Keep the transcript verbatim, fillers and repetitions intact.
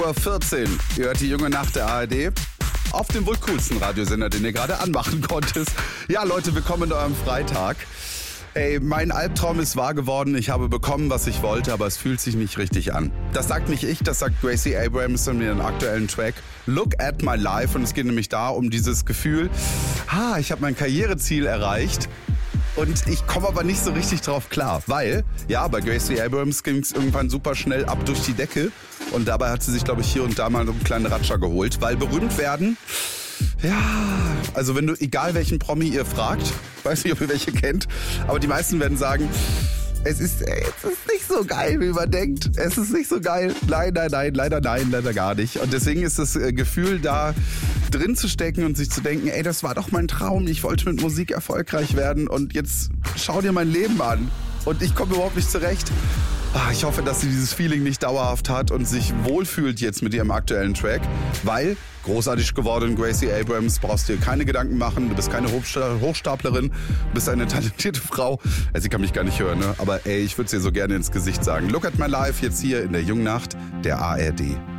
Uhr vierzehn. Ihr hört die junge Nacht der A R D. Auf dem wohl coolsten Radiosender, den ihr gerade anmachen konntest. Ja, Leute, willkommen in eurem Freitag. Ey, mein Albtraum ist wahr geworden. Ich habe bekommen, was ich wollte, aber es fühlt sich nicht richtig an. Das sagt nicht ich, das sagt Gracie Abrams in ihrem aktuellen Track Look at My Life. Und es geht nämlich da um dieses Gefühl, ha, ich habe mein Karriereziel erreicht. Und ich komme aber nicht so richtig drauf klar, weil, ja, bei Gracie Abrams ging es irgendwann super schnell ab durch die Decke. Und dabei hat sie sich, glaube ich, hier und da mal so einen kleinen Ratscher geholt. Weil berühmt werden, ja, also wenn du, egal welchen Promi ihr fragt, weiß nicht, ob ihr welche kennt, aber die meisten werden sagen, es ist, ey, es ist nicht so geil, wie man denkt. Es ist nicht so geil. Nein, nein, nein, leider nein, leider gar nicht. Und deswegen ist das Gefühl da drin zu stecken und sich zu denken, ey, das war doch mein Traum. Ich wollte mit Musik erfolgreich werden und jetzt schau dir mein Leben an. Und ich komme überhaupt nicht zurecht. Ich hoffe, dass sie dieses Feeling nicht dauerhaft hat und sich wohlfühlt jetzt mit ihrem aktuellen Track, weil großartig geworden, Gracie Abrams, brauchst dir keine Gedanken machen, du bist keine Hochstaplerin, du bist eine talentierte Frau. Also sie kann mich gar nicht hören, ne? Aber ey, ich würde es ihr so gerne ins Gesicht sagen. Look at my life jetzt hier in der Jungnacht der A R D.